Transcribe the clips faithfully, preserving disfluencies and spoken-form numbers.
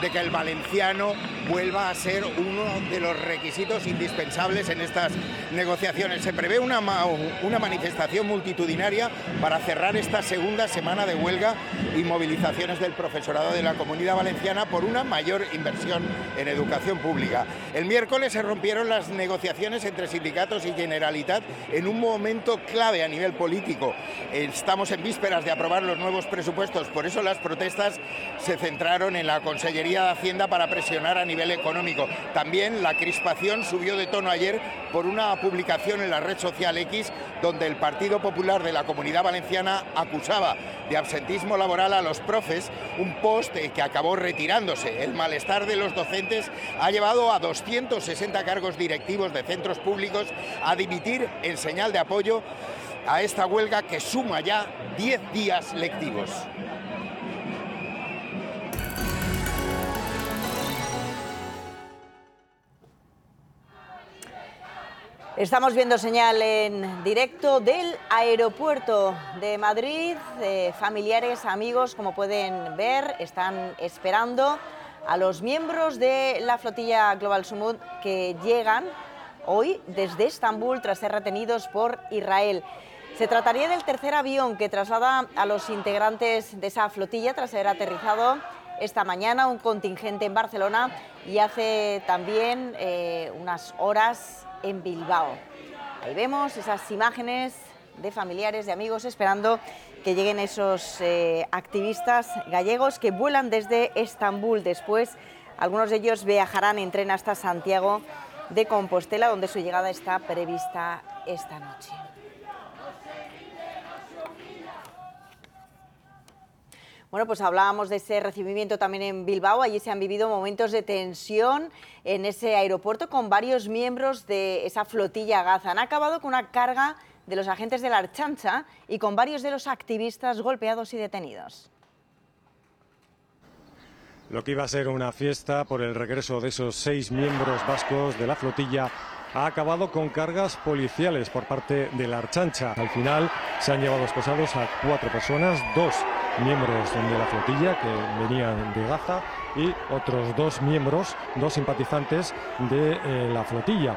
de que el valenciano vuelva a ser uno de los requisitos indispensables en estas negociaciones. Se prevé una, una manifestación multitudinaria para cerrar esta segunda semana de huelga y movilizaciones del profesorado de la Comunidad Valenciana por una mayor inversión en educación pública. El miércoles se rompieron las negociaciones entre sindicatos y Generalitat en un momento clave a nivel político. Estamos en vísperas de aprobar los nuevos presupuestos, por eso las protestas se centraron en la Consellería de Hacienda para presionar a nivel económico. También la crispación subió de tono ayer por una publicación en la red social X donde el Partido Popular de la Comunidad Valenciana acusaba de absentismo laboral a los profes, un post que acabó retirándose. El malestar de los docentes ha llevado a doscientos sesenta cargos directivos de centros públicos a dimitir en señal de apoyo a esta huelga que suma ya diez días lectivos. Estamos viendo señal en directo del aeropuerto de Madrid. Eh, familiares, amigos, como pueden ver, están esperando a los miembros de la flotilla Global Sumud que llegan hoy desde Estambul tras ser retenidos por Israel. Se trataría del tercer avión que traslada a los integrantes de esa flotilla tras haber aterrizado esta mañana un contingente en Barcelona y hace también eh, unas horas en Bilbao. Ahí vemos esas imágenes de familiares, de amigos, esperando que lleguen esos eh, activistas gallegos que vuelan desde Estambul. Después, algunos de ellos viajarán en tren hasta Santiago de Compostela, donde su llegada está prevista esta noche. Bueno, pues hablábamos de ese recibimiento también en Bilbao. Allí se han vivido momentos de tensión en ese aeropuerto con varios miembros de esa flotilla Gaza. Han acabado con una carga de los agentes de la Ertzaintza y con varios de los activistas golpeados y detenidos. Lo que iba a ser una fiesta por el regreso de esos seis miembros vascos de la flotilla ha acabado con cargas policiales por parte de la Ertzaintza. Al final se han llevado esposados a cuatro personas, dos miembros de la flotilla que venían de Gaza y otros dos miembros, dos simpatizantes de eh, la flotilla.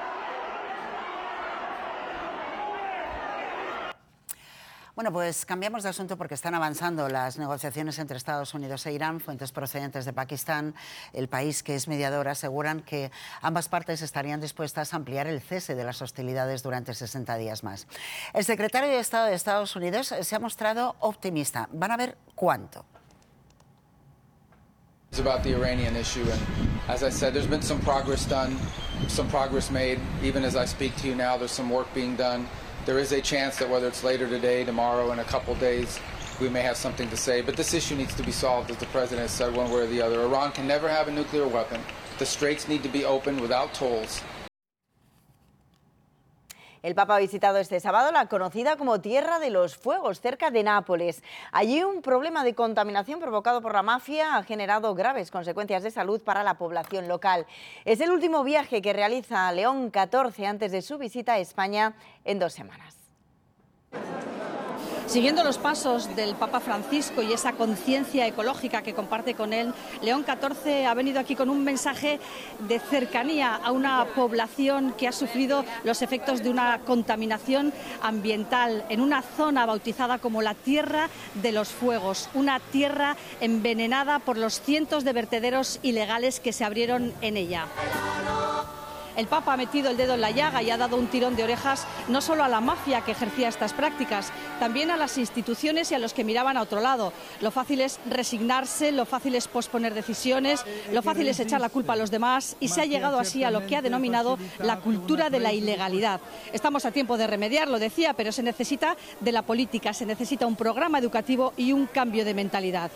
Bueno, pues cambiamos de asunto porque están avanzando las negociaciones entre Estados Unidos e Irán. Fuentes procedentes de Pakistán, el país que es mediador, aseguran que ambas partes estarían dispuestas a ampliar el cese de las hostilidades durante sesenta días más. El secretario de Estado de Estados Unidos se ha mostrado optimista. Van a ver cuánto. It's about the Iranian issue, and as I said, there's been some progress done, some progress made. Even as I speak to you now, there's some work being done. There is a chance that whether it's later today, tomorrow, in a couple of days, we may have something to say. But this issue needs to be solved, as the President has said, one way or the other. Iran can never have a nuclear weapon. The straits need to be opened without tolls. El Papa ha visitado este sábado la conocida como Tierra de los Fuegos, cerca de Nápoles. Allí un problema de contaminación provocado por la mafia ha generado graves consecuencias de salud para la población local. Es el último viaje que realiza León catorce antes de su visita a España en dos semanas. Siguiendo los pasos del Papa Francisco y esa conciencia ecológica que comparte con él, León catorce ha venido aquí con un mensaje de cercanía a una población que ha sufrido los efectos de una contaminación ambiental en una zona bautizada como la Tierra de los Fuegos, una tierra envenenada por los cientos de vertederos ilegales que se abrieron en ella. El Papa ha metido el dedo en la llaga y ha dado un tirón de orejas no solo a la mafia que ejercía estas prácticas, también a las instituciones y a los que miraban a otro lado. Lo fácil es resignarse, lo fácil es posponer decisiones, lo fácil es echar la culpa a los demás y se ha llegado así a lo que ha denominado la cultura de la ilegalidad. Estamos a tiempo de remediarlo, decía, pero se necesita de la política, se necesita un programa educativo y un cambio de mentalidad.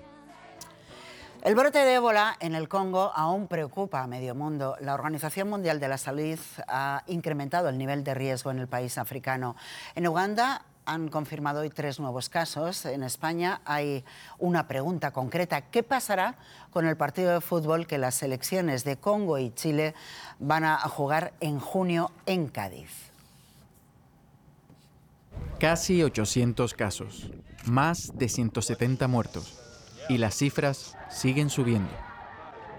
El brote de ébola en el Congo aún preocupa a medio mundo. La Organización Mundial de la Salud ha incrementado el nivel de riesgo en el país africano. En Uganda han confirmado hoy tres nuevos casos. En España hay una pregunta concreta. ¿Qué pasará con el partido de fútbol que las selecciones de Congo y Chile van a jugar en junio en Cádiz? Casi ochocientos casos, más de ciento setenta muertos. Y las cifras siguen subiendo.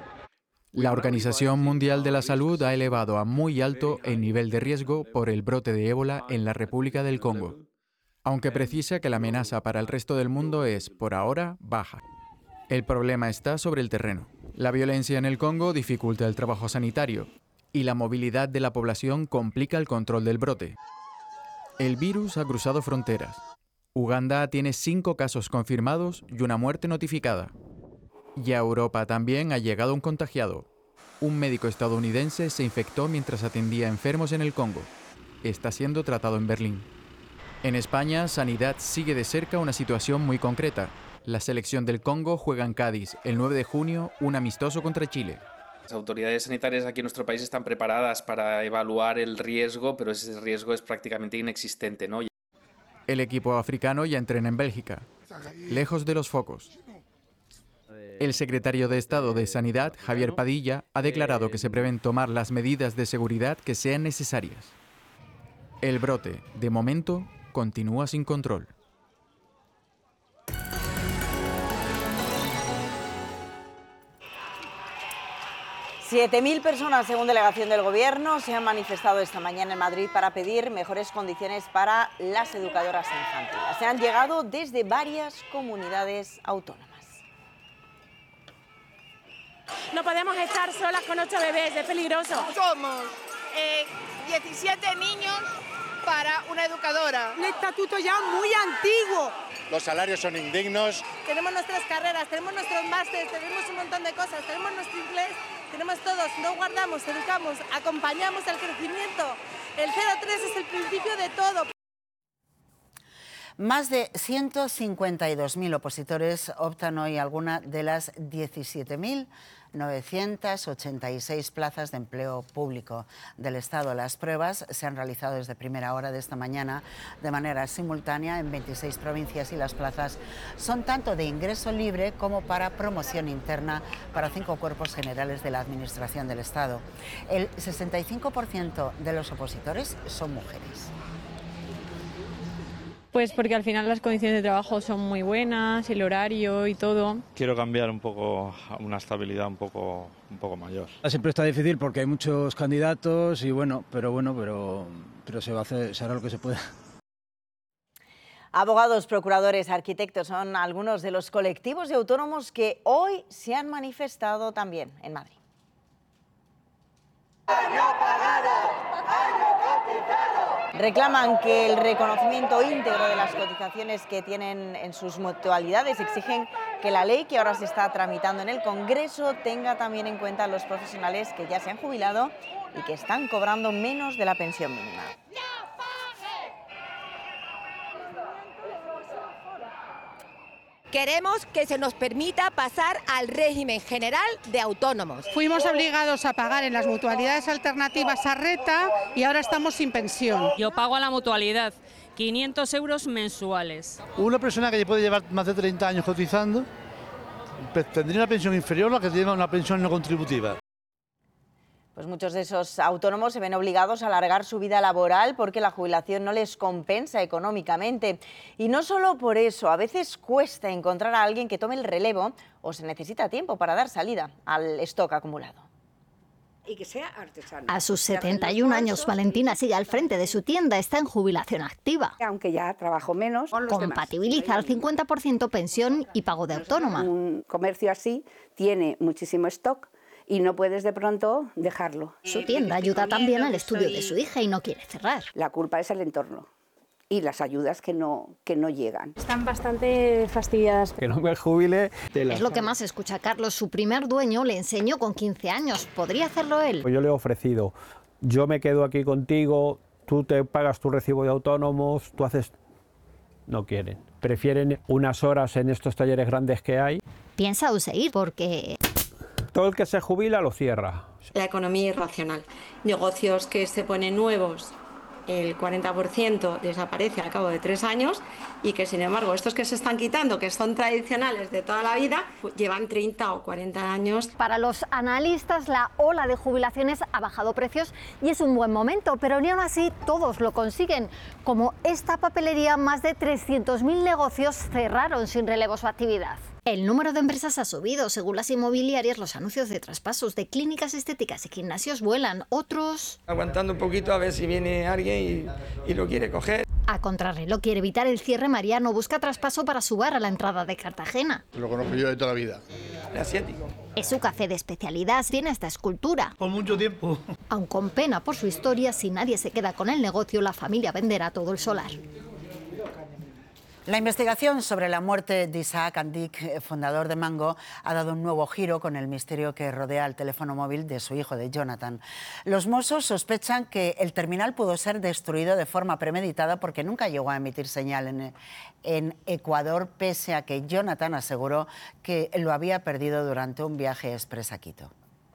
La Organización Mundial de la Salud ha elevado a muy alto el nivel de riesgo por el brote de ébola en la República del Congo, aunque precisa que la amenaza para el resto del mundo es, por ahora, baja. El problema está sobre el terreno. La violencia en el Congo dificulta el trabajo sanitario y la movilidad de la población complica el control del brote. El virus ha cruzado fronteras. Uganda tiene cinco casos confirmados y una muerte notificada. Y a Europa también ha llegado un contagiado. Un médico estadounidense se infectó mientras atendía a enfermos en el Congo. Está siendo tratado en Berlín. En España, Sanidad sigue de cerca una situación muy concreta. La selección del Congo juega en Cádiz el nueve de junio un amistoso contra Chile. Las autoridades sanitarias aquí en nuestro país están preparadas para evaluar el riesgo, pero ese riesgo es prácticamente inexistente, ¿no? El equipo africano ya entrena en Bélgica, lejos de los focos. El secretario de Estado de Sanidad, Javier Padilla, ha declarado que se prevén tomar las medidas de seguridad que sean necesarias. El brote, de momento, continúa sin control. siete mil personas, según delegación del Gobierno, se han manifestado esta mañana en Madrid para pedir mejores condiciones para las educadoras infantiles. Se han llegado desde varias comunidades autónomas. No podemos estar solas con ocho bebés, es peligroso. Somos eh, diecisiete niños para una educadora. Un estatuto ya muy antiguo. Los salarios son indignos. Tenemos nuestras carreras, tenemos nuestros másteres, tenemos un montón de cosas, tenemos nuestro inglés, tenemos todos, no guardamos, educamos, acompañamos el crecimiento. El cero tres es el principio de todo. Más de ciento cincuenta y dos mil opositores optan hoy a alguna de las diecisiete mil novecientas ochenta y seis plazas de empleo público del Estado. Las pruebas se han realizado desde primera hora de esta mañana de manera simultánea en veintiséis provincias y las plazas son tanto de ingreso libre como para promoción interna para cinco cuerpos generales de la Administración del Estado. El sesenta y cinco por ciento de los opositores son mujeres. Pues porque al final las condiciones de trabajo son muy buenas, el horario y todo. Quiero cambiar un poco a una estabilidad un poco, un poco mayor. Siempre está difícil porque hay muchos candidatos y bueno, pero bueno, pero, pero se va a hacer, se hará lo que se pueda. Abogados, procuradores, arquitectos son algunos de los colectivos de autónomos que hoy se han manifestado también en Madrid. Reclaman que el reconocimiento íntegro de las cotizaciones que tienen en sus mutualidades, exigen que la ley que ahora se está tramitando en el Congreso tenga también en cuenta a los profesionales que ya se han jubilado y que están cobrando menos de la pensión mínima. Queremos que se nos permita pasar al régimen general de autónomos. Fuimos obligados a pagar en las mutualidades alternativas a Reta y ahora estamos sin pensión. Yo pago a la mutualidad quinientos euros mensuales. Una persona que puede llevar más de treinta años cotizando tendría una pensión inferior a la que lleva una pensión no contributiva. Pues muchos de esos autónomos se ven obligados a alargar su vida laboral porque la jubilación no les compensa económicamente. Y no solo por eso, a veces cuesta encontrar a alguien que tome el relevo o se necesita tiempo para dar salida al stock acumulado. Y que sea artesano. A sus setenta y un años, Valentina sigue al frente de su tienda, está en jubilación activa. Aunque ya trabajo menos. Compatibiliza al cincuenta por ciento pensión y pago de autónoma. Un comercio así tiene muchísimo stock y no puedes de pronto dejarlo. Su tienda ayuda también al estudio de su hija y no quiere cerrar. La culpa es el entorno y las ayudas que no, que no llegan. Están bastante fastidiadas. Que no me jubile. Es lo que más escucha Carlos. Su primer dueño le enseñó con quince años. ¿Podría hacerlo él? Yo le he ofrecido, yo me quedo aquí contigo, tú te pagas tu recibo de autónomos, tú haces... No quieren. Prefieren unas horas en estos talleres grandes que hay. Piensa aún seguir porque... Todo el que se jubila lo cierra. La economía irracional. Negocios que se ponen nuevos, el cuarenta por ciento desaparece al cabo de tres años y que, sin embargo, estos que se están quitando, que son tradicionales de toda la vida, llevan treinta o cuarenta años. Para los analistas, la ola de jubilaciones ha bajado precios y es un buen momento, pero ni aún así todos lo consiguen. Como esta papelería, más de trescientos mil negocios cerraron sin relevo su actividad. El número de empresas ha subido. Según las inmobiliarias, los anuncios de traspasos de clínicas estéticas y gimnasios vuelan. Otros... aguantando un poquito a ver si viene alguien y, y lo quiere coger. A contrarreloj quiere evitar el cierre. Mariano busca traspaso para su bar a la entrada de Cartagena. Lo conozco yo de toda la vida. Asiático. Es su café de especialidad. Tiene esta escultura. Por mucho tiempo. Aun con pena por su historia, si nadie se queda con el negocio, la familia venderá todo el solar. La investigación sobre la muerte de Isaac Andic, fundador de Mango, ha dado un nuevo giro con el misterio que rodea el teléfono móvil de su hijo, de Jonathan. Los Mossos sospechan que el terminal pudo ser destruido de forma premeditada porque nunca llegó a emitir señal en, en Ecuador, pese a que Jonathan aseguró que lo había perdido durante un viaje express a Quito.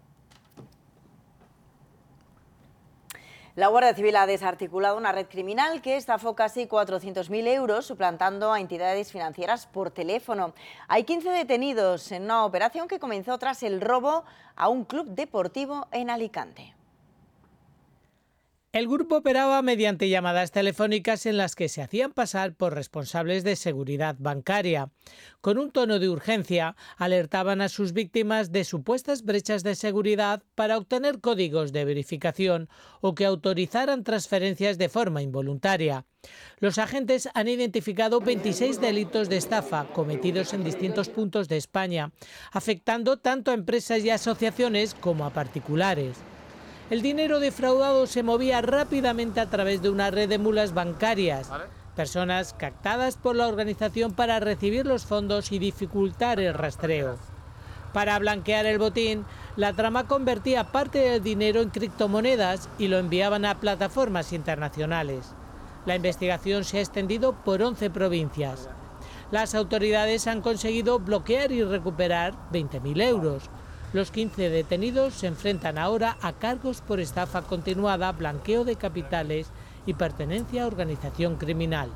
La Guardia Civil ha desarticulado una red criminal que estafó casi cuatrocientos mil euros suplantando a entidades financieras por teléfono. Hay quince detenidos en una operación que comenzó tras el robo a un club deportivo en Alicante. El grupo operaba mediante llamadas telefónicas en las que se hacían pasar por responsables de seguridad bancaria. Con un tono de urgencia, alertaban a sus víctimas de supuestas brechas de seguridad para obtener códigos de verificación o que autorizaran transferencias de forma involuntaria. Los agentes han identificado veintiséis delitos de estafa cometidos en distintos puntos de España, afectando tanto a empresas y asociaciones como a particulares. El dinero defraudado se movía rápidamente a través de una red de mulas bancarias, personas captadas por la organización para recibir los fondos y dificultar el rastreo. Para blanquear el botín, la trama convertía parte del dinero en criptomonedas y lo enviaban a plataformas internacionales. La investigación se ha extendido por once provincias. Las autoridades han conseguido bloquear y recuperar veinte mil euros. Los quince detenidos se enfrentan ahora a cargos por estafa continuada, blanqueo de capitales y pertenencia a organización criminal.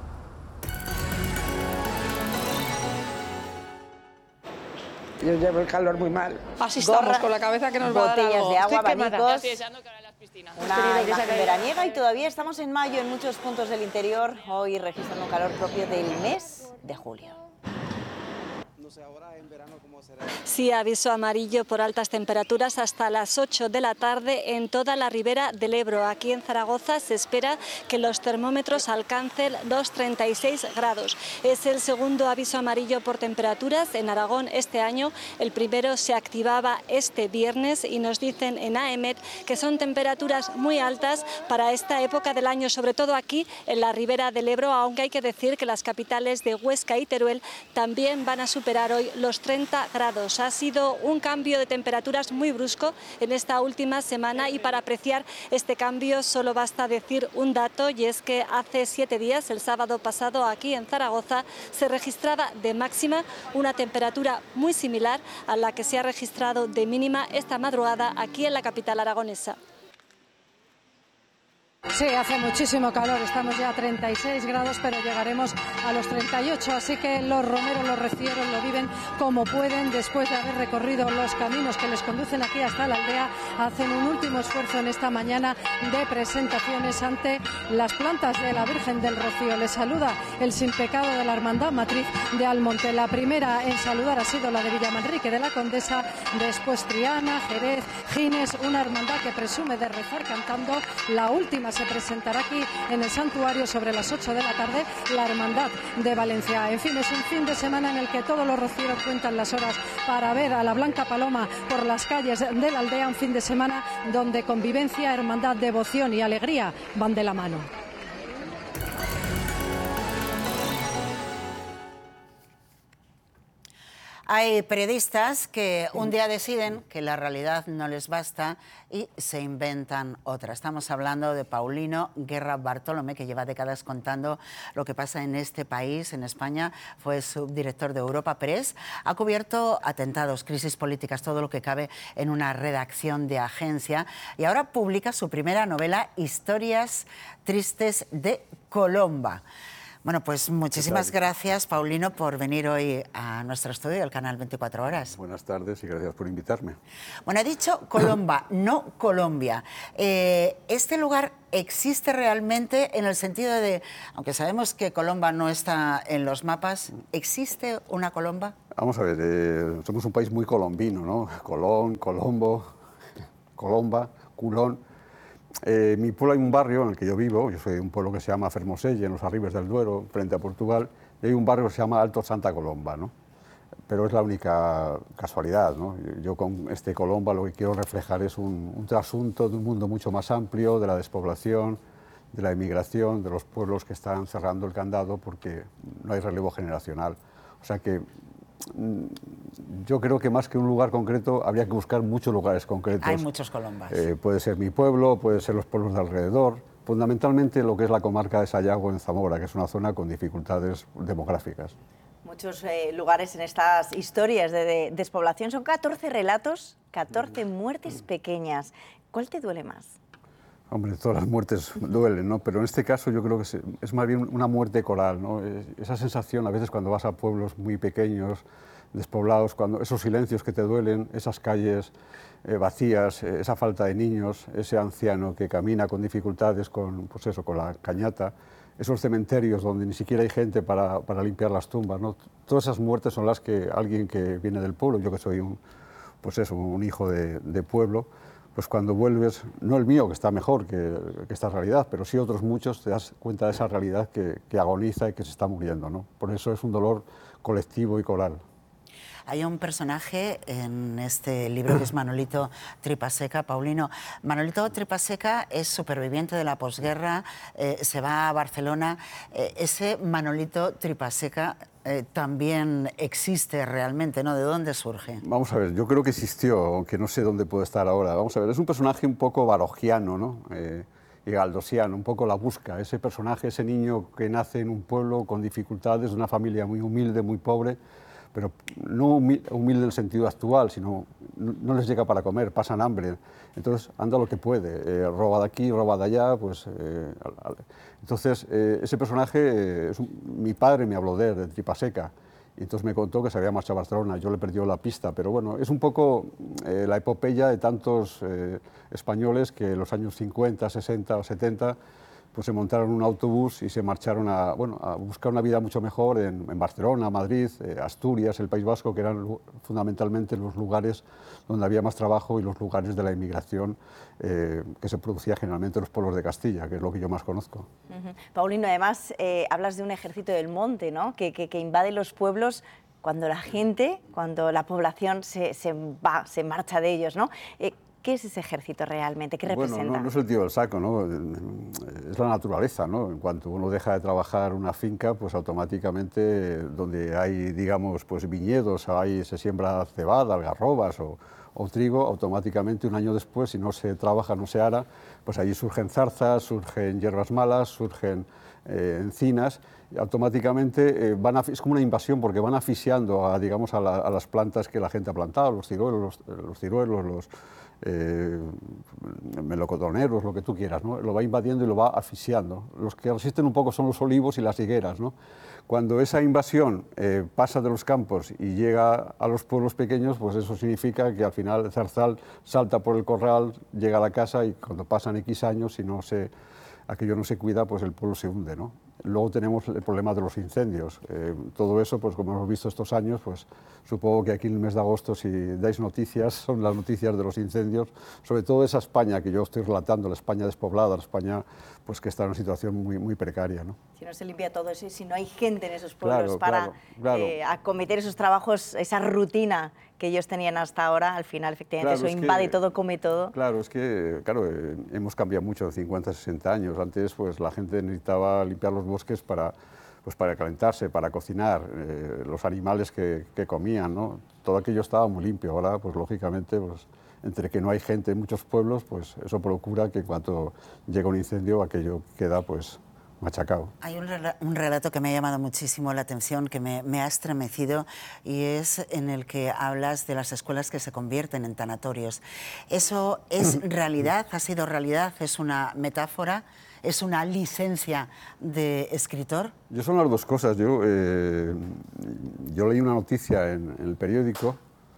Yo llevo el calor muy mal. Así estamos, Gorra, con la cabeza que nos va a dar algo. Botellas de agua, abanicos, una imagen veraniega y todavía estamos en mayo en muchos puntos del interior, hoy registrando un calor propio del mes de julio. Sí, aviso amarillo por altas temperaturas hasta las ocho de la tarde en toda la ribera del Ebro. Aquí en Zaragoza se espera que los termómetros alcancen los treinta y seis grados. Es el segundo aviso amarillo por temperaturas en Aragón este año. El primero se activaba este viernes y nos dicen en AEMET que son temperaturas muy altas para esta época del año, sobre todo aquí en la ribera del Ebro, aunque hay que decir que las capitales de Huesca y Teruel también van a superar hoy los treinta grados. Ha sido un cambio de temperaturas muy brusco en esta última semana y para apreciar este cambio solo basta decir un dato, y es que hace siete días, el sábado pasado, aquí en Zaragoza se registraba de máxima una temperatura muy similar a la que se ha registrado de mínima esta madrugada aquí en la capital aragonesa. Sí, hace muchísimo calor, estamos ya a treinta y seis grados, pero llegaremos a los treinta y ocho, así que los romeros, los recieros lo viven como pueden, después de haber recorrido los caminos que les conducen aquí hasta la aldea, hacen un último esfuerzo en esta mañana de presentaciones ante las plantas de la Virgen del Rocío. Les saluda el sin pecado de la Hermandad Matriz de Almonte. La primera en saludar ha sido la de Villamanrique de la Condesa, después Triana, Jerez, Gines, una hermandad que presume de rezar cantando. La última se presentará aquí en el santuario sobre las ocho de la tarde, la Hermandad de Valencia. En fin, es un fin de semana en el que todos los rocieros cuentan las horas para ver a la Blanca Paloma por las calles de la aldea, un fin de semana donde convivencia, hermandad, devoción y alegría van de la mano. Hay periodistas que un día deciden que la realidad no les basta y se inventan otra. Estamos hablando de Paulino Guerra Bartolomé, que lleva décadas contando lo que pasa en este país, en España. Fue subdirector de Europa Press. Ha cubierto atentados, crisis políticas, todo lo que cabe en una redacción de agencia. Y ahora publica su primera novela, Historias tristes de Colomba. Bueno, pues muchísimas gracias, Paulino, por venir hoy a nuestro estudio, el canal veinticuatro horas. Buenas tardes y gracias por invitarme. Bueno, he dicho Colomba, no Colombia. Eh, ¿Este lugar existe realmente en el sentido de, aunque sabemos que Colomba no está en los mapas, ¿existe una Colomba? Vamos a ver, eh, somos un país muy colombino, ¿no? Colón, Colombo, Colomba, Culón. Eh, en mi pueblo hay un barrio en el que yo vivo, yo soy de un pueblo que se llama Fermoselle, en los Arribes del Duero, frente a Portugal, y hay un barrio que se llama Alto Santa Colomba, ¿no? Pero es la única casualidad, ¿no? Yo con este Colomba lo que quiero reflejar es un, un trasunto de un mundo mucho más amplio, de la despoblación, de la emigración, de los pueblos que están cerrando el candado porque no hay relevo generacional. O sea que yo creo que más que un lugar concreto habría que buscar muchos lugares concretos. Hay muchos Colombas. Eh, puede ser mi pueblo, puede ser los pueblos de alrededor, fundamentalmente lo que es la comarca de Sayago en Zamora, que es una zona con dificultades demográficas. Muchos eh, lugares en estas historias de, de despoblación. Son catorce relatos, catorce muertes pequeñas. ¿Cuál te duele más? Hombre, todas las muertes duelen, ¿no? Pero en este caso yo creo que es, es más bien una muerte coral, ¿no? Esa sensación a veces cuando vas a pueblos muy pequeños, despoblados, cuando esos silencios que te duelen, esas calles eh, vacías, eh, esa falta de niños, ese anciano que camina con dificultades, con, pues eso, con la cañata, esos cementerios donde ni siquiera hay gente para, para limpiar las tumbas, ¿no? Todas esas muertes son las que alguien que viene del pueblo, yo que soy un, pues eso, un hijo de, de pueblo, pues cuando vuelves, no el mío, que está mejor que, que esta realidad, pero sí otros muchos, te das cuenta de esa realidad que, que agoniza y que se está muriendo, ¿no? Por eso es un dolor colectivo y coral. Hay un personaje en este libro que es Manolito Tripaseca, Paulino. Manolito Tripaseca es superviviente de la posguerra, eh, se va a Barcelona. Eh, ese Manolito Tripaseca eh, también existe realmente, ¿no? ¿De dónde surge? Vamos a ver, yo creo que existió, aunque no sé dónde puede estar ahora. Vamos a ver, es un personaje un poco barogiano, ¿no? Eh, y galdosiano, un poco la busca. Ese personaje, ese niño que nace en un pueblo con dificultades, de una familia muy humilde, muy pobre, pero no humilde en el sentido actual, sino no les llega para comer, pasan hambre, entonces anda lo que puede, eh, roba de aquí, roba de allá, pues... Eh, entonces, eh, ese personaje, eh, es un, mi padre me habló de él, de Tripaseca, y entonces me contó que se había marchado a Barcelona, yo le perdí la pista, pero bueno, es un poco eh, la epopeya de tantos eh, españoles que en los años cincuenta, sesenta o setenta pues se montaron un autobús y se marcharon a, bueno, a buscar una vida mucho mejor en, en Barcelona, Madrid, eh, Asturias, el País Vasco, que eran fundamentalmente los lugares donde había más trabajo y los lugares de la inmigración eh, que se producía generalmente en los pueblos de Castilla, que es lo que yo más conozco. Uh-huh. Paulino, además eh, hablas de un ejército del monte, ¿no? que, que, que invade los pueblos cuando la gente, cuando la población se, se va, se marcha de ellos, ¿no? Eh, ¿Qué es ese ejército realmente? ¿Qué representa? Bueno, no, no es el tío del saco, ¿no? Es la naturaleza, ¿no? En cuanto uno deja de trabajar una finca, pues automáticamente donde hay, digamos, pues viñedos, ahí se siembra cebada, algarrobas o, o trigo, automáticamente un año después, si no se trabaja, no se ara, pues allí surgen zarzas, surgen hierbas malas, surgen eh, encinas, y automáticamente eh, van a, es como una invasión porque van asfixiando a, digamos, a, la, a las plantas que la gente ha plantado, los ciruelos, los, los ciruelos, los Eh, melocotoneros, lo que tú quieras, ¿no? Lo va invadiendo y lo va asfixiando. Los que resisten un poco son los olivos y las higueras, ¿no? Cuando esa invasión eh, pasa de los campos y llega a los pueblos pequeños, pues eso significa que al final el zarzal salta por el corral, llega a la casa y cuando pasan X años, si no se, aquello no se cuida, pues el pueblo se hunde, ¿no? Luego tenemos el problema de los incendios. Eh, todo eso, pues como hemos visto estos años, pues supongo que aquí en el mes de agosto, si dais noticias, son las noticias de los incendios, sobre todo esa España que yo estoy relatando, la España despoblada, la España pues que está en una situación muy, muy precaria, ¿no? Si no se limpia todo eso y si no hay gente en esos pueblos claro, para claro, claro. Eh, acometer esos trabajos, esa rutina que ellos tenían hasta ahora, al final efectivamente claro, eso es invade que, todo, come todo. Claro, es que claro, eh, hemos cambiado mucho en cincuenta, sesenta años. Antes pues la gente necesitaba limpiar los bosques para, pues, para calentarse, para cocinar, eh, los animales que, que comían, ¿no? Todo aquello estaba muy limpio. Ahora, pues lógicamente, pues, entre que no hay gente en muchos pueblos, pues eso procura que en cuanto llega un incendio aquello queda pues machacado. Hay un, rela un relato que me ha llamado muchísimo la atención, que me, me ha estremecido, y es en el que hablas de las escuelas que se convierten en tanatorios. ¿Eso es realidad? ¿Ha sido realidad? ¿Es una metáfora? es una licencia de escritor? Yo son las dos cosas. Yo, eh, yo leí una noticia en, en el periódico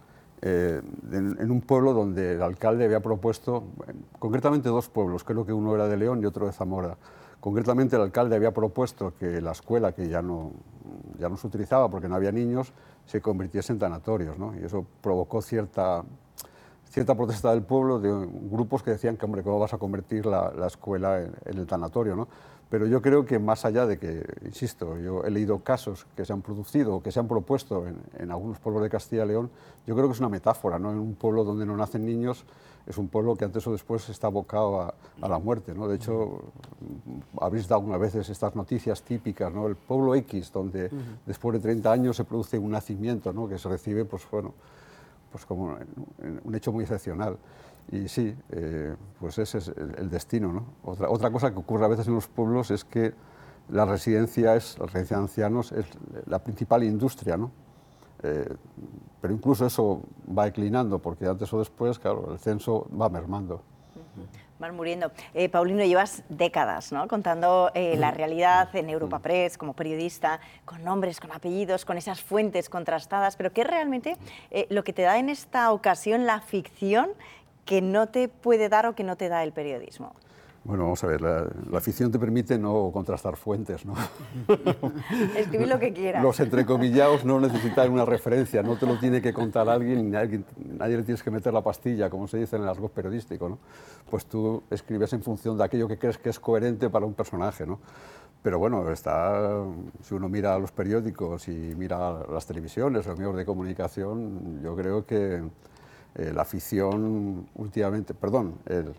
eh, en, en un pueblo donde el alcalde había propuesto, bueno, concretamente dos pueblos, creo que uno era de León y otro de Zamora. Concretamente el alcalde había propuesto que la escuela, que ya no, ya no se utilizaba porque no había niños, se convirtiese en tanatorios, ¿no? Y eso provocó cierta, cierta protesta del pueblo, de grupos que decían que, hombre, ¿cómo vas a convertir la, la escuela en, en el tanatorio, ¿no? Pero yo creo que más allá de que, insisto, yo he leído casos que se han producido o que se han propuesto en, en algunos pueblos de Castilla y León, yo creo que es una metáfora, ¿no? En un pueblo donde no nacen niños, es un pueblo que antes o después está abocado a, a la muerte, ¿no? De hecho, habréis dado algunas veces estas noticias típicas, ¿no? El pueblo X, donde uh-huh. después de treinta años se produce un nacimiento, ¿no? Que se recibe, pues bueno, pues como un hecho muy excepcional. Y sí, eh, pues ese es el, el destino, ¿no? Otra, otra cosa que ocurre a veces en los pueblos es que la residencia, es, la residencia de ancianos es la principal industria, ¿no? Eh, pero incluso eso va declinando, porque antes o después, claro, el censo va mermando. Uh-huh. Van muriendo. Eh, Paulino, llevas décadas, ¿no?, contando eh, la realidad en Europa Press, como periodista, con nombres, con apellidos, con esas fuentes contrastadas, pero ¿qué es realmente eh, lo que te da en esta ocasión la ficción que no te puede dar o que no te da el periodismo? Bueno, vamos a ver, la, la ficción te permite no contrastar fuentes, ¿no? Escribir lo que quieras. Los entrecomillados no necesitan una referencia, no te lo tiene que contar alguien, nadie, nadie le tienes que meter la pastilla, como se dice en el argot periodístico, ¿no? Pues tú escribes en función de aquello que crees que es coherente para un personaje, ¿no? Pero bueno, está, si uno mira los periódicos y mira las televisiones, los medios de comunicación, yo creo que eh, la ficción últimamente, perdón, el,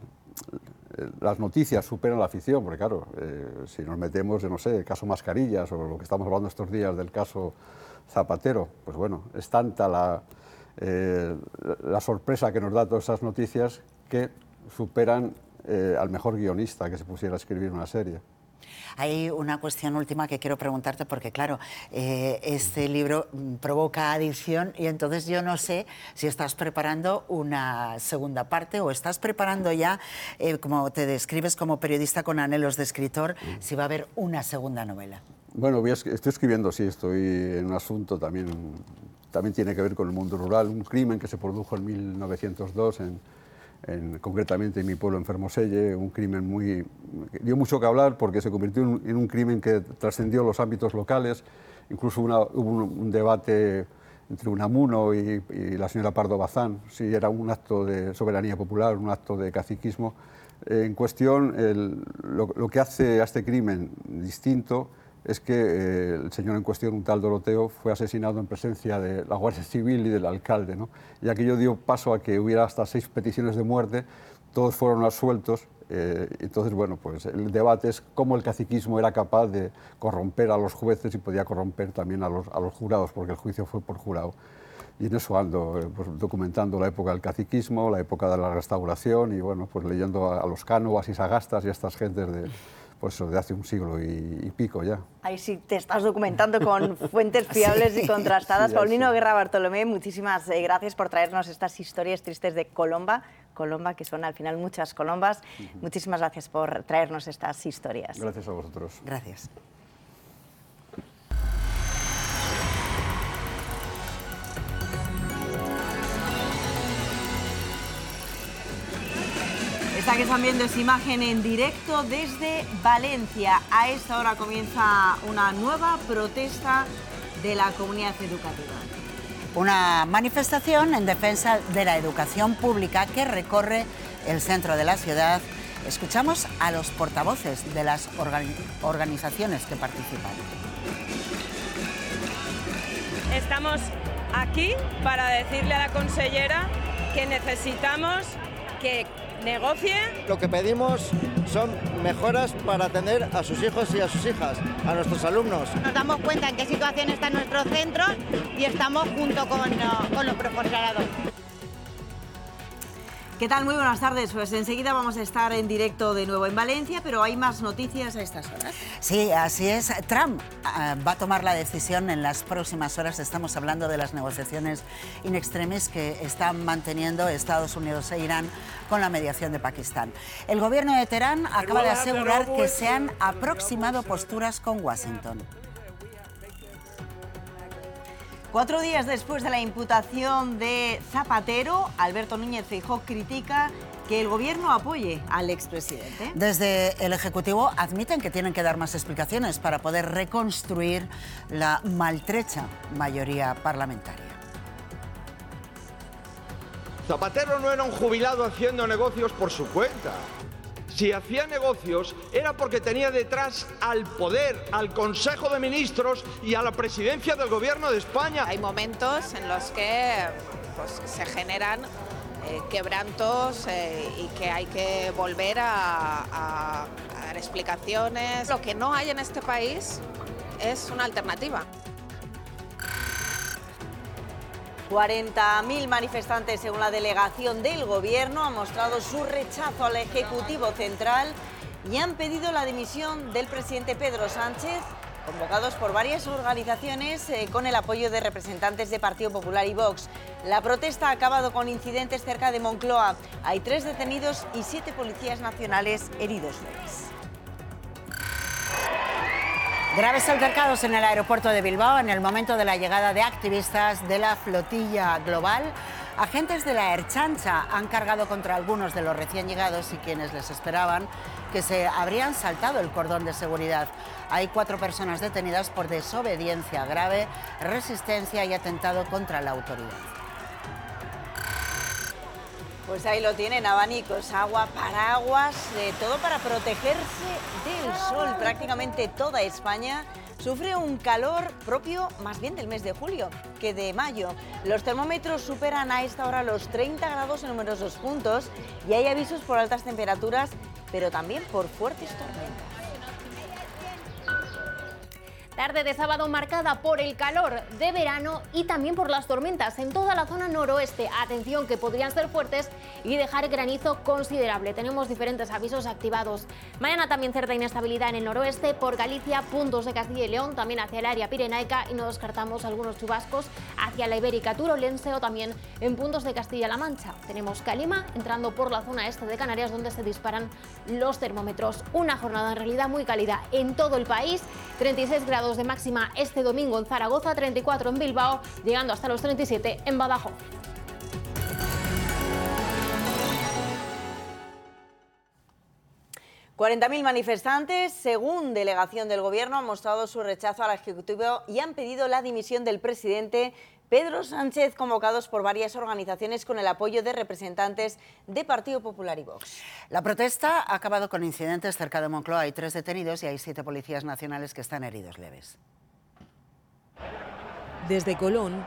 las noticias superan la ficción, porque claro, eh, si nos metemos, no sé, el caso Mascarillas o lo que estamos hablando estos días del caso Zapatero, pues bueno, es tanta la, eh, la sorpresa que nos da todas esas noticias que superan eh, al mejor guionista que se pusiera a escribir una serie. Hay una cuestión última que quiero preguntarte porque, claro, eh, este libro provoca adicción y entonces yo no sé si estás preparando una segunda parte o estás preparando ya, eh, como te describes como periodista con anhelos de escritor, si va a haber una segunda novela. Bueno, voy a, estoy escribiendo, sí, estoy en un asunto también, también tiene que ver con el mundo rural, un crimen que se produjo en mil novecientos dos en... En, concretamente en mi pueblo, en Fermoselle, un crimen muy, que dio mucho que hablar porque se convirtió en, en un crimen que trascendió los ámbitos locales, incluso una, hubo un, un debate entre Unamuno y, y la señora Pardo Bazán, si era un acto de soberanía popular, un acto de caciquismo. Eh, en cuestión, el, lo, lo que hace a este crimen distinto es que eh, el señor en cuestión, un tal Doroteo, fue asesinado en presencia de la Guardia Civil y del alcalde, ¿no? Y aquello dio paso a que hubiera hasta seis peticiones de muerte, todos fueron absueltos. Eh, entonces, bueno, pues el debate es cómo el caciquismo era capaz de corromper a los jueces y podía corromper también a los, a los jurados, porque el juicio fue por jurado. Y en eso ando, eh, pues, documentando la época del caciquismo, la época de la restauración y, bueno, pues leyendo a, a los Cánovas y Sagastas y a estas gentes de... Pues eso, de hace un siglo y, y pico ya. Ahí sí te estás documentando con fuentes fiables sí, y contrastadas. Sí, Paulino sí. Guerra Bartolomé, muchísimas eh, gracias por traernos estas historias tristes de Colomba, Colomba, que son al final muchas colombas. Uh-huh. Muchísimas gracias por traernos estas historias. Gracias a vosotros. Gracias. Esta que están viendo es imagen en directo desde Valencia. A esta hora comienza una nueva protesta de la comunidad educativa. Una manifestación en defensa de la educación pública que recorre el centro de la ciudad. Escuchamos a los portavoces de las organi- organizaciones que participan. Estamos aquí para decirle a la consellera que necesitamos que negocie. Lo que pedimos son mejoras para atender a sus hijos y a sus hijas, a nuestros alumnos. Nos damos cuenta en qué situación están nuestros centros y estamos junto con, uh, con los profesorados. ¿Qué tal? Muy buenas tardes. Pues enseguida vamos a estar en directo de nuevo en Valencia, pero hay más noticias a estas horas. Sí, así es. Trump uh, va a tomar la decisión en las próximas horas. Estamos hablando de las negociaciones in extremis que están manteniendo Estados Unidos e Irán con la mediación de Pakistán. El gobierno de Teherán acaba de asegurar que se han aproximado posturas con Washington. Cuatro días después de la imputación de Zapatero, Alberto Núñez Feijóo critica que el gobierno apoye al expresidente. Desde el Ejecutivo admiten que tienen que dar más explicaciones para poder reconstruir la maltrecha mayoría parlamentaria. Zapatero no era un jubilado haciendo negocios por su cuenta. Si hacía negocios era porque tenía detrás al poder, al Consejo de Ministros y a la presidencia del Gobierno de España. Hay momentos en los que pues, se generan eh, quebrantos eh, y que hay que volver a, a, a dar explicaciones. Lo que no hay en este país es una alternativa. cuarenta mil manifestantes, según la delegación del Gobierno, han mostrado su rechazo al Ejecutivo Central y han pedido la dimisión del presidente Pedro Sánchez, convocados por varias organizaciones eh, con el apoyo de representantes de Partido Popular y Vox. La protesta ha acabado con incidentes cerca de Moncloa. Hay tres detenidos y siete policías nacionales heridos leves. Graves altercados en el aeropuerto de Bilbao en el momento de la llegada de activistas de la flotilla global. Agentes de la Ertzaintza han cargado contra algunos de los recién llegados y quienes les esperaban que se habrían saltado el cordón de seguridad. Hay cuatro personas detenidas por desobediencia grave, resistencia y atentado contra la autoridad. Pues ahí lo tienen, abanicos, agua, paraguas, de todo para protegerse del sol. Prácticamente toda España sufre un calor propio más bien del mes de julio que de mayo. Los termómetros superan a esta hora los treinta grados en numerosos puntos y hay avisos por altas temperaturas, pero también por fuertes tormentas. Tarde de sábado marcada por el calor de verano y también por las tormentas en toda la zona noroeste. Atención, que podrían ser fuertes y dejar granizo considerable. Tenemos diferentes avisos activados. Mañana también cierta inestabilidad en el noroeste, por Galicia, puntos de Castilla y León, también hacia el área pirenaica, y no descartamos algunos chubascos hacia la Ibérica turolense o también en puntos de Castilla-La Mancha. Tenemos calima entrando por la zona este de Canarias, donde se disparan los termómetros. Una jornada en realidad muy cálida en todo el país. treinta y seis grados de máxima este domingo en Zaragoza, treinta y cuatro en Bilbao, llegando hasta los treinta y siete en Badajoz. cuarenta mil manifestantes, según delegación del Gobierno, han mostrado su rechazo al Ejecutivo y han pedido la dimisión del presidente Pedro Sánchez, convocados por varias organizaciones con el apoyo de representantes de Partido Popular y Vox. La protesta ha acabado con incidentes cerca de Moncloa. Hay tres detenidos y hay siete policías nacionales que están heridos leves. Desde Colón,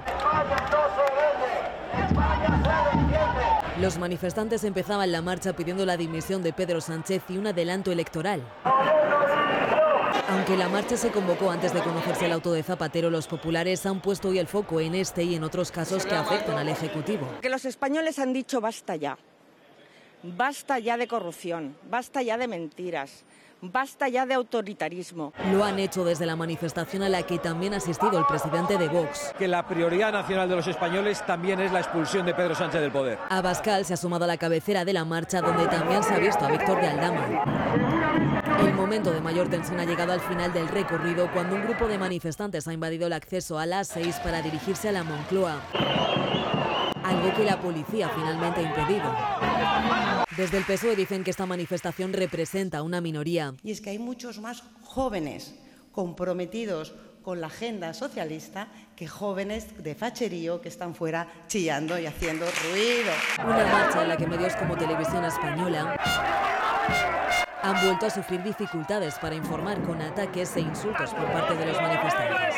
los manifestantes empezaban la marcha pidiendo la dimisión de Pedro Sánchez y un adelanto electoral. Aunque la marcha se convocó antes de conocerse el auto de Zapatero, los populares han puesto hoy el foco en este y en otros casos que afectan al Ejecutivo. Que los españoles han dicho basta ya, basta ya de corrupción, basta ya de mentiras, basta ya de autoritarismo. Lo han hecho desde la manifestación a la que también ha asistido el presidente de Vox. Que la prioridad nacional de los españoles también es la expulsión de Pedro Sánchez del poder. Abascal se ha sumado a la cabecera de la marcha, donde también se ha visto a Víctor de Aldama. El momento de mayor tensión ha llegado al final del recorrido, cuando un grupo de manifestantes ha invadido el acceso a las seis para dirigirse a la Moncloa, algo que la policía finalmente ha impedido. Desde el P S O E dicen que esta manifestación representa una minoría. Y es que hay muchos más jóvenes comprometidos con la agenda socialista que jóvenes de facherío que están fuera chillando y haciendo ruido. Una marcha en la que medios como Televisión Española han vuelto a sufrir dificultades para informar, con ataques e insultos por parte de los manifestantes.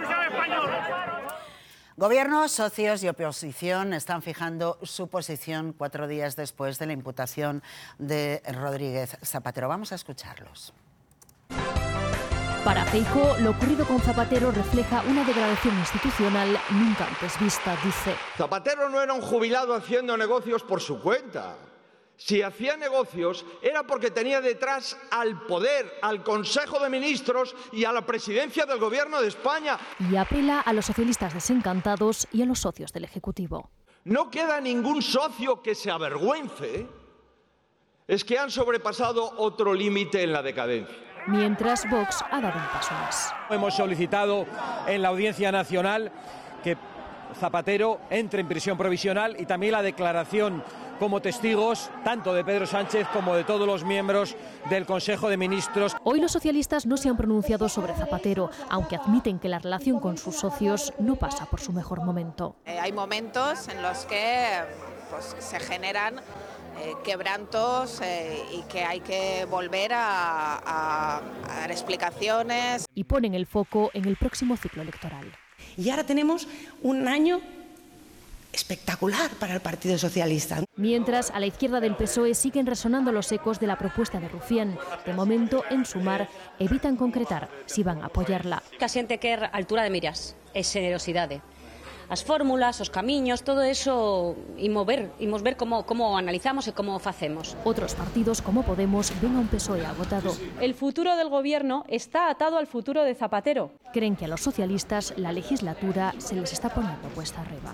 Gobierno, socios y oposición están fijando su posición cuatro días después de la imputación de Rodríguez Zapatero. Vamos a escucharlos. Para Feijóo, lo ocurrido con Zapatero refleja una degradación institucional nunca antes vista, dice. Zapatero no era un jubilado haciendo negocios por su cuenta. Si hacía negocios era porque tenía detrás al poder, al Consejo de Ministros y a la presidencia del Gobierno de España. Y apela a los socialistas desencantados y a los socios del Ejecutivo. No queda ningún socio que se avergüence. Es que han sobrepasado otro límite en la decadencia. Mientras Vox ha dado un paso más. Hemos solicitado en la Audiencia Nacional que Zapatero entre en prisión provisional y también la declaración como testigos tanto de Pedro Sánchez como de todos los miembros del Consejo de Ministros. Hoy los socialistas no se han pronunciado sobre Zapatero, aunque admiten que la relación con sus socios no pasa por su mejor momento. Eh, hay momentos en los que pues, se generan Eh, quebrantos eh, y que hay que volver a, a, a dar explicaciones. Y ponen el foco en el próximo ciclo electoral. Y ahora tenemos un año espectacular para el Partido Socialista. Mientras, a la izquierda del P S O E siguen resonando los ecos de la propuesta de Rufián. De momento, en Sumar, evitan concretar si van a apoyarla. Casi en que altura de miras, es generosidade. As fórmulas, os camiños, todo eso, imos ver, imos ver como, como analizamos e como facemos. Otros partidos como Podemos ven a un P S O E agotado. El futuro del gobierno está atado al futuro de Zapatero. Creen que a los socialistas la legislatura se les está poniendo cuesta arriba.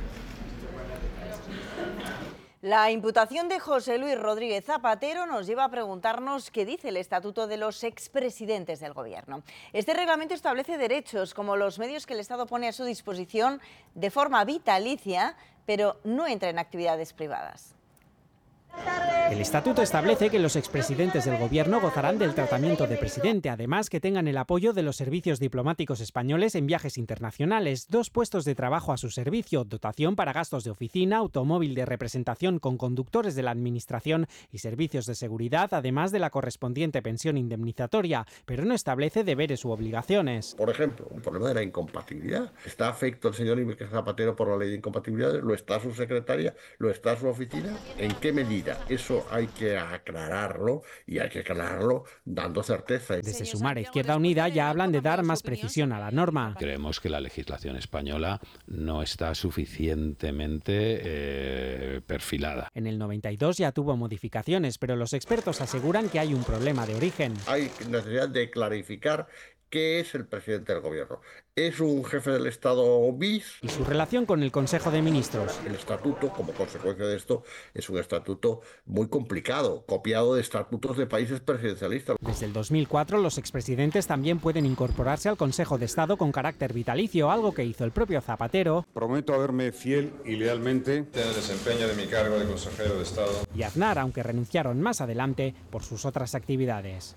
La imputación de José Luis Rodríguez Zapatero nos lleva a preguntarnos qué dice el Estatuto de los expresidentes del Gobierno. Este reglamento establece derechos como los medios que el Estado pone a su disposición de forma vitalicia, pero no entra en actividades privadas. El estatuto establece que los expresidentes del gobierno gozarán del tratamiento de presidente, además que tengan el apoyo de los servicios diplomáticos españoles en viajes internacionales, dos puestos de trabajo a su servicio, dotación para gastos de oficina, automóvil de representación con conductores de la administración y servicios de seguridad, además de la correspondiente pensión indemnizatoria, pero no establece deberes u obligaciones. Por ejemplo, un problema de la incompatibilidad. ¿Está afecto el señor Zapatero por la ley de incompatibilidades? ¿Lo está su secretaria? ¿Lo está su oficina? ¿En qué medida? Eso hay que aclararlo y hay que aclararlo dando certeza. Desde Sumar e Izquierda Unida ya hablan de dar más precisión a la norma. Creemos que la legislación española no está suficientemente eh, perfilada. En el noventa y dos ya tuvo modificaciones, pero los expertos aseguran que hay un problema de origen. Hay necesidad de clarificar ¿qué es el presidente del gobierno? ¿Es un jefe del Estado bis? Y su relación con el Consejo de Ministros. El estatuto, como consecuencia de esto, es un estatuto muy complicado, copiado de estatutos de países presidencialistas. Desde el dos mil cuatro, los expresidentes también pueden incorporarse al Consejo de Estado con carácter vitalicio, algo que hizo el propio Zapatero. Prometo haberme fiel y lealmente en el desempeño de mi cargo de consejero de Estado. Y Aznar, aunque renunciaron más adelante por sus otras actividades.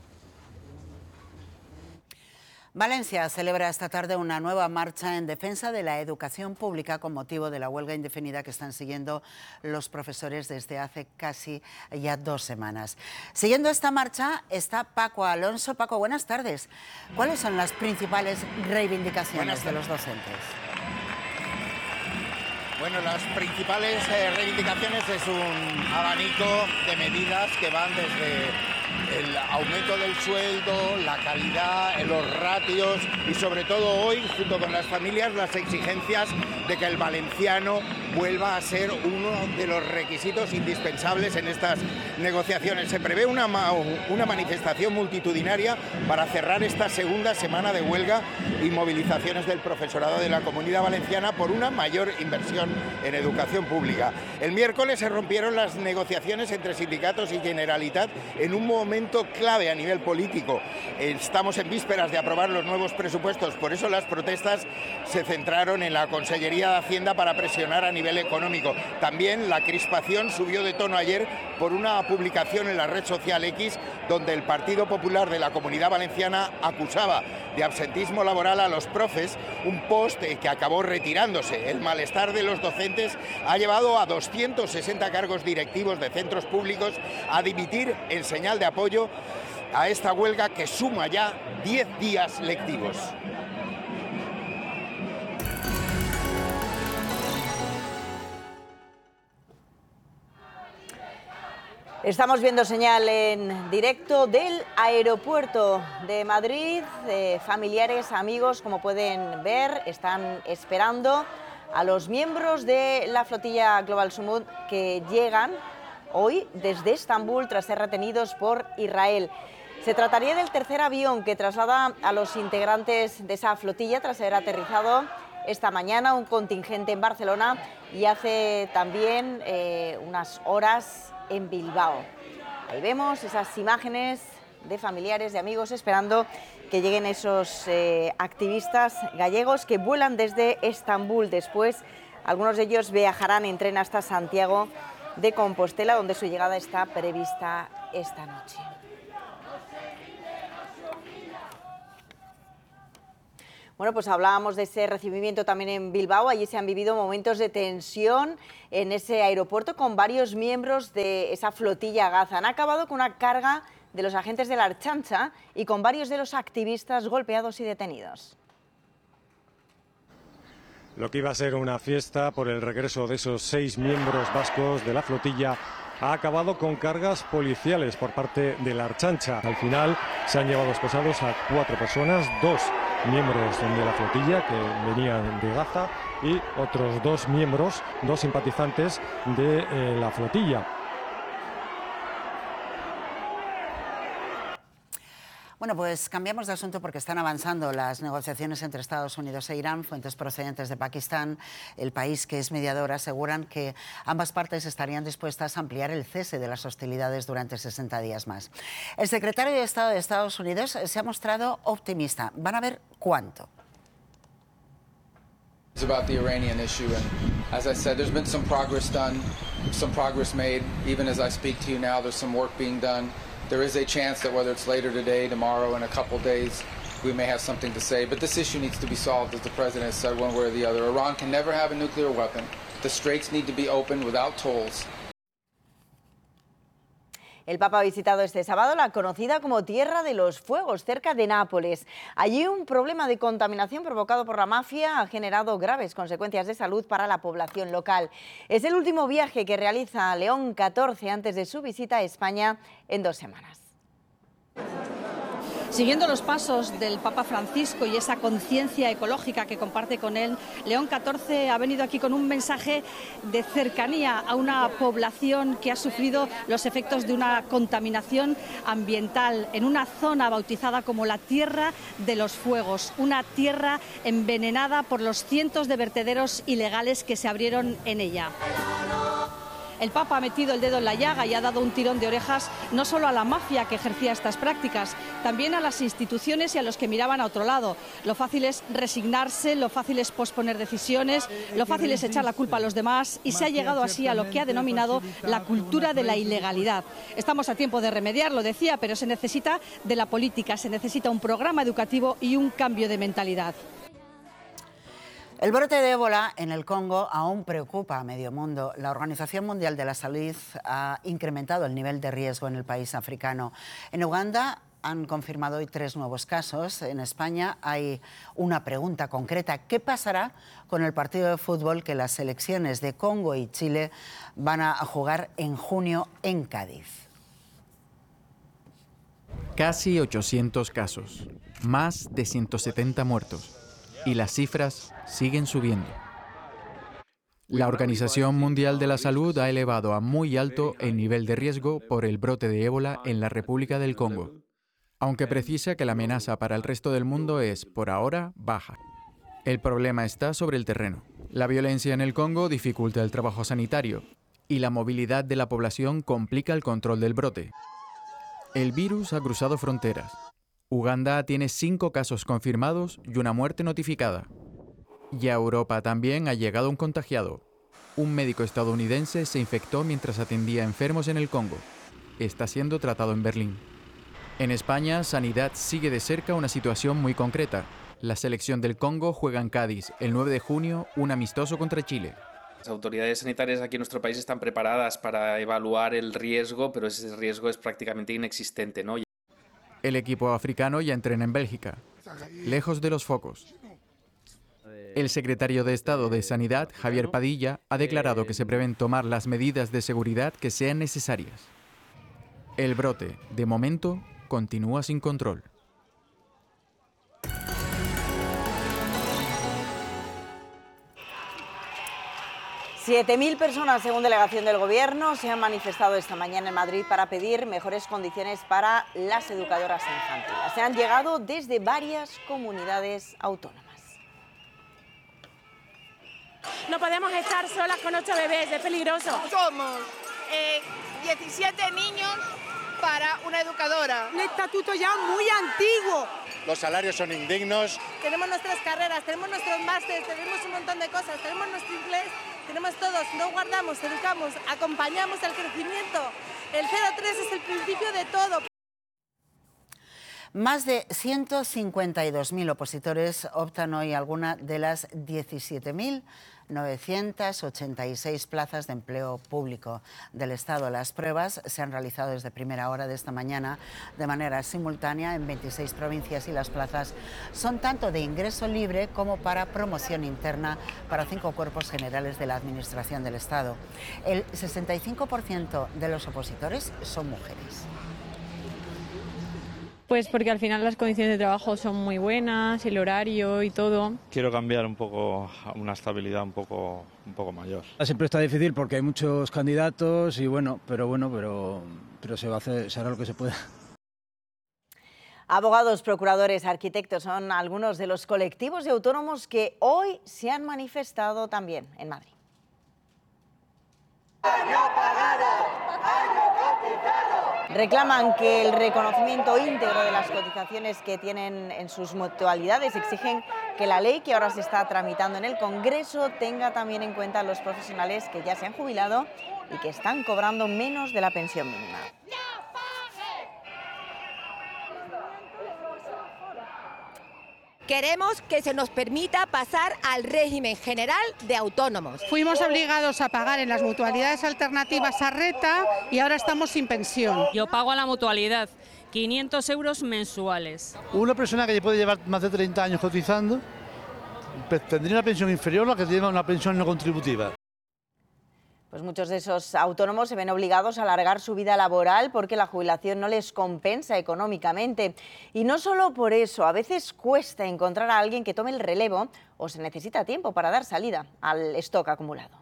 Valencia celebra esta tarde una nueva marcha en defensa de la educación pública con motivo de la huelga indefinida que están siguiendo los profesores desde hace casi ya dos semanas. Siguiendo esta marcha está Paco Alonso. Paco, buenas tardes. ¿Cuáles son las principales reivindicaciones de los docentes? Bueno, las principales eh, reivindicaciones es un abanico de medidas que van desde el aumento del sueldo, la calidad, los ratios y sobre todo hoy, junto con las familias, las exigencias de que el valenciano vuelva a ser uno de los requisitos indispensables en estas negociaciones. Se prevé una, una manifestación multitudinaria para cerrar esta segunda semana de huelga y movilizaciones del profesorado de la Comunidad Valenciana por una mayor inversión en educación pública. El miércoles se rompieron las negociaciones entre sindicatos y Generalitat en un momento clave a nivel político. Estamos en vísperas de aprobar los nuevos presupuestos, por eso las protestas se centraron en la Consellería de Hacienda para presionar a nivel económico. También la crispación subió de tono ayer por una publicación en la red social X donde el Partido Popular de la Comunidad Valenciana acusaba de absentismo laboral a los profes, un post que acabó retirándose. El malestar de los docentes ha llevado a doscientos sesenta cargos directivos de centros públicos a dimitir en señal de apoyo a esta huelga que suma ya diez días lectivos. Estamos viendo señal en directo del aeropuerto de Madrid. Eh, familiares, amigos, como pueden ver, están esperando a los miembros de la flotilla Global Summit que llegan hoy desde Estambul tras ser retenidos por Israel. Se trataría del tercer avión que traslada a los integrantes de esa flotilla tras haber aterrizado esta mañana un contingente en Barcelona y hace también eh, unas horas en Bilbao. Ahí vemos esas imágenes de familiares, de amigos, esperando que lleguen esos eh, activistas gallegos que vuelan desde Estambul. Después, algunos de ellos viajarán en tren hasta Santiago de Compostela, donde su llegada está prevista esta noche. Bueno, pues hablábamos de ese recibimiento también en Bilbao. Allí se han vivido momentos de tensión en ese aeropuerto con varios miembros de esa flotilla Gaza. Han acabado con una carga de los agentes de la Ertzaintza y con varios de los activistas golpeados y detenidos. Lo que iba a ser una fiesta por el regreso de esos seis miembros vascos de la flotilla ha acabado con cargas policiales por parte de la Ertzaintza. Al final se han llevado esposados a cuatro personas, dos miembros de la flotilla que venían de Gaza y otros dos miembros, dos simpatizantes de eh, la flotilla. Bueno, pues cambiamos de asunto porque están avanzando las negociaciones entre Estados Unidos e Irán. Fuentes procedentes de Pakistán, el país que es mediador, aseguran que ambas partes estarían dispuestas a ampliar el cese de las hostilidades durante sesenta días más. El secretario de Estado de Estados Unidos se ha mostrado optimista. Van a ver cuánto. It's about the Iranian issue, and as I said, there's been some progress done, some progress made. Even as I speak to you now, there's some work being done. There is a chance that whether it's later today, tomorrow, in a couple days, we may have something to say. But this issue needs to be solved, as the President has said, one way or the other. Iran can never have a nuclear weapon. The straits need to be opened without tolls. El Papa ha visitado este sábado la conocida como Tierra de los Fuegos, cerca de Nápoles. Allí un problema de contaminación provocado por la mafia ha generado graves consecuencias de salud para la población local. Es el último viaje que realiza León catorce antes de su visita a España en dos semanas. Siguiendo los pasos del Papa Francisco y esa conciencia ecológica que comparte con él, León catorce ha venido aquí con un mensaje de cercanía a una población que ha sufrido los efectos de una contaminación ambiental en una zona bautizada como la Tierra de los Fuegos, una tierra envenenada por los cientos de vertederos ilegales que se abrieron en ella. El Papa ha metido el dedo en la llaga y ha dado un tirón de orejas no solo a la mafia que ejercía estas prácticas, también a las instituciones y a los que miraban a otro lado. Lo fácil es resignarse, lo fácil es posponer decisiones, lo fácil es echar la culpa a los demás y se ha llegado así a lo que ha denominado la cultura de la ilegalidad. Estamos a tiempo de remediarlo, decía, pero se necesita de la política, se necesita un programa educativo y un cambio de mentalidad. El brote de ébola en el Congo aún preocupa a medio mundo. La Organización Mundial de la Salud ha incrementado el nivel de riesgo en el país africano. En Uganda han confirmado hoy tres nuevos casos. En España hay una pregunta concreta. ¿Qué pasará con el partido de fútbol que las selecciones de Congo y Chile van a jugar en junio en Cádiz? Casi ochocientos casos, más de ciento setenta muertos. Y las cifras siguen subiendo. La Organización Mundial de la Salud ha elevado a muy alto el nivel de riesgo por el brote de ébola en la República del Congo, aunque precisa que la amenaza para el resto del mundo es, por ahora, baja. El problema está sobre el terreno. La violencia en el Congo dificulta el trabajo sanitario y la movilidad de la población complica el control del brote. El virus ha cruzado fronteras. Uganda tiene cinco casos confirmados y una muerte notificada. Y a Europa también ha llegado un contagiado. Un médico estadounidense se infectó mientras atendía a enfermos en el Congo. Está siendo tratado en Berlín. En España, Sanidad sigue de cerca una situación muy concreta. La selección del Congo juega en Cádiz el nueve de junio un amistoso contra Chile. Las autoridades sanitarias aquí en nuestro país están preparadas para evaluar el riesgo, pero ese riesgo es prácticamente inexistente, ¿no? El equipo africano ya entrena en Bélgica, lejos de los focos. El secretario de Estado de Sanidad, Javier Padilla, ha declarado que se prevén tomar las medidas de seguridad que sean necesarias. El brote, de momento, continúa sin control. siete mil personas, según delegación del Gobierno, se han manifestado esta mañana en Madrid para pedir mejores condiciones para las educadoras infantiles. Se han llegado desde varias comunidades autónomas. No podemos estar solas con ocho bebés, es peligroso. Somos eh, diecisiete niños para una educadora. Un estatuto ya muy antiguo. Los salarios son indignos. Tenemos nuestras carreras, tenemos nuestros másteres, tenemos un montón de cosas, tenemos nuestro inglés, tenemos todos, no guardamos, educamos, acompañamos el crecimiento. El cero tres es el principio de todo. Más de ciento cincuenta y dos mil opositores optan hoy a alguna de las diecisiete mil novecientas ochenta y seis plazas de empleo público del Estado. Las pruebas se han realizado desde primera hora de esta mañana de manera simultánea en veintiséis provincias y las plazas son tanto de ingreso libre como para promoción interna para cinco cuerpos generales de la Administración del Estado. El sesenta y cinco por ciento de los opositores son mujeres. Pues porque al final las condiciones de trabajo son muy buenas, el horario y todo. Quiero cambiar un poco a una estabilidad un poco, un poco mayor. Siempre está difícil porque hay muchos candidatos y bueno, pero bueno, pero, pero se va a hacer, se hará lo que se pueda. Abogados, procuradores, arquitectos son algunos de los colectivos de autónomos que hoy se han manifestado también en Madrid. Reclaman que el reconocimiento íntegro de las cotizaciones que tienen en sus mutualidades, exigen que la ley que ahora se está tramitando en el Congreso tenga también en cuenta a los profesionales que ya se han jubilado y que están cobrando menos de la pensión mínima. Queremos que se nos permita pasar al régimen general de autónomos. Fuimos obligados a pagar en las mutualidades alternativas a Reta y ahora estamos sin pensión. Yo pago a la mutualidad quinientos euros mensuales. Una persona que puede llevar más de treinta años cotizando tendría una pensión inferior a la que tiene una pensión no contributiva. Pues muchos de esos autónomos se ven obligados a alargar su vida laboral porque la jubilación no les compensa económicamente. Y no solo por eso, a veces cuesta encontrar a alguien que tome el relevo o se necesita tiempo para dar salida al stock acumulado.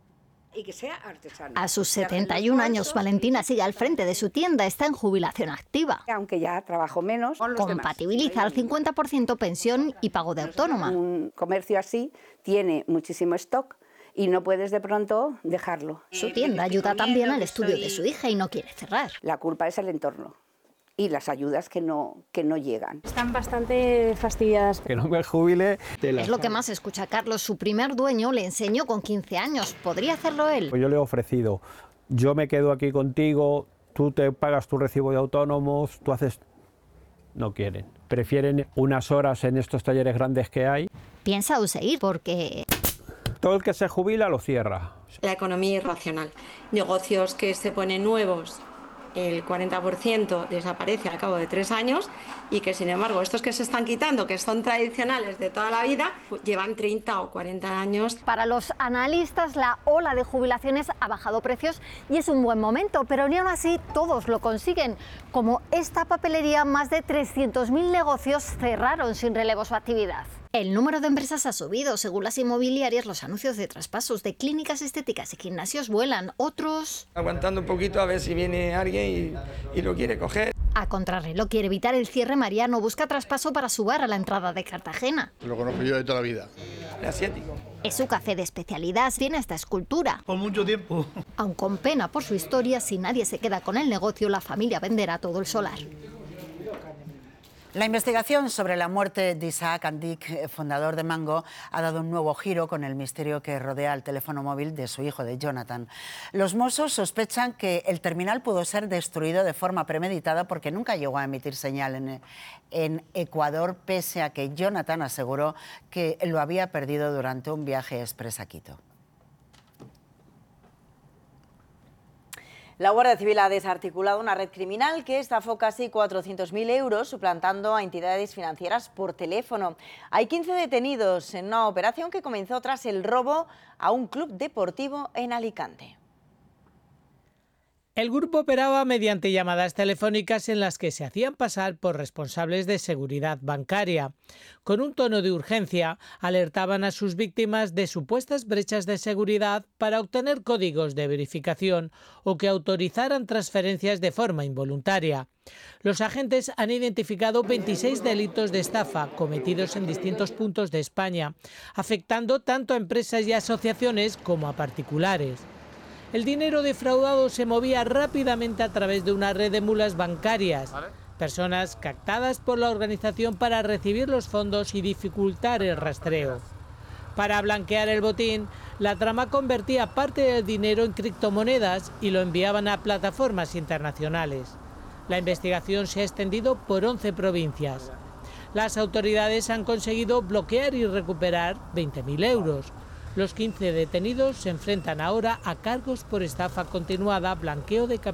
Y que sea artesano. A sus setenta y un años, Valentina sigue al frente de su tienda, está en jubilación activa. Aunque ya trabajo menos. Compatibiliza al cincuenta por ciento pensión y pago de autónoma. Un comercio así tiene muchísimo stock y no puedes de pronto dejarlo. Su tienda ayuda también al estudio de su hija y no quiere cerrar. La culpa es el entorno y las ayudas que no, que no llegan. Están bastante fastidiadas. Que no me jubile. Es lo que más escucha Carlos. Su primer dueño le enseñó con quince años. ¿Podría hacerlo él? Yo le he ofrecido, yo me quedo aquí contigo, tú te pagas tu recibo de autónomos, tú haces... No quieren. Prefieren unas horas en estos talleres grandes que hay. Piensa seguir porque... Todo el que se jubila lo cierra. La economía irracional. Negocios que se ponen nuevos, el cuarenta por ciento desaparece al cabo de tres años y que, sin embargo, estos que se están quitando, que son tradicionales de toda la vida, llevan treinta o cuarenta años. Para los analistas, la ola de jubilaciones ha bajado precios y es un buen momento, pero ni aún así todos lo consiguen. Como esta papelería, más de trescientos mil negocios cerraron sin relevo su actividad. El número de empresas ha subido. Según las inmobiliarias, los anuncios de traspasos de clínicas estéticas y gimnasios vuelan. Otros... aguantando un poquito a ver si viene alguien y, y lo quiere coger. A contrarreloj, quiere evitar el cierre. Mariano busca traspaso para su bar a la entrada de Cartagena. Lo conozco yo de toda la vida. El asiático. Es su café de especialidad. Tiene esta escultura. Por mucho tiempo. Aun con pena por su historia, si nadie se queda con el negocio, la familia venderá todo el solar. La investigación sobre la muerte de Isaac Andic, fundador de Mango, ha dado un nuevo giro con el misterio que rodea el teléfono móvil de su hijo, de Jonathan. Los Mossos sospechan que el terminal pudo ser destruido de forma premeditada porque nunca llegó a emitir señal en, en Ecuador, pese a que Jonathan aseguró que lo había perdido durante un viaje express a Quito. La Guardia Civil ha desarticulado una red criminal que estafó casi cuatrocientos mil euros suplantando a entidades financieras por teléfono. Hay quince detenidos en una operación que comenzó tras el robo a un club deportivo en Alicante. El grupo operaba mediante llamadas telefónicas en las que se hacían pasar por responsables de seguridad bancaria. Con un tono de urgencia, alertaban a sus víctimas de supuestas brechas de seguridad para obtener códigos de verificación o que autorizaran transferencias de forma involuntaria. Los agentes han identificado veintiséis delitos de estafa cometidos en distintos puntos de España, afectando tanto a empresas y asociaciones como a particulares. El dinero defraudado se movía rápidamente a través de una red de mulas bancarias, personas captadas por la organización para recibir los fondos y dificultar el rastreo. Para blanquear el botín, la trama convertía parte del dinero en criptomonedas y lo enviaban a plataformas internacionales. La investigación se ha extendido por once provincias. Las autoridades han conseguido bloquear y recuperar veinte mil euros. Los quince detenidos se enfrentan ahora a cargos por estafa continuada, blanqueo de capitales.